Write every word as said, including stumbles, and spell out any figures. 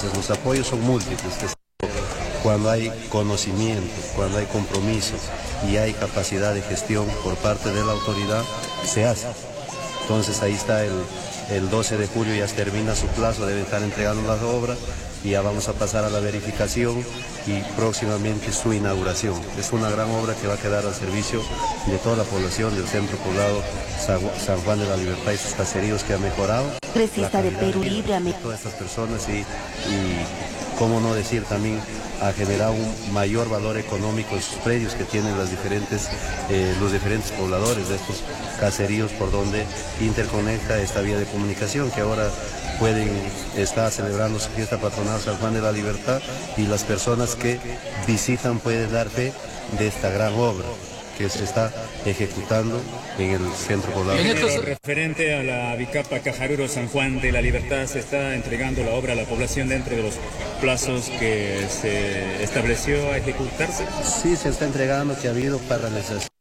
Los apoyos son múltiples. Cuando hay conocimiento, cuando hay compromiso y hay capacidad de gestión por parte de la autoridad, se hace. Entonces ahí está el, el doce de julio, ya termina su plazo, deben estar entregando las obras y ya vamos a pasar a la verificación y próximamente su inauguración. Es una gran obra que va a quedar al servicio de toda la población del centro poblado San, San Juan de la Libertad y sus caseríos, que ha mejorado Congresista de Perú Libre, de todas estas personas y, y cómo no decir también, ha generado un mayor valor económico en sus predios que tienen las diferentes, eh, los diferentes pobladores de estos caseríos por donde interconecta esta vía de comunicación, que ahora pueden estar celebrando su fiesta patronal San Juan de la Libertad, y las personas que visitan pueden dar fe de esta gran obra que se está ejecutando en el centro poblado. Referente a la Bicapa Cajaruro San Juan de la Libertad, se está entregando la obra a la población dentro de los plazos que se estableció a ejecutarse. Sí, se está entregando, que ha habido paralización.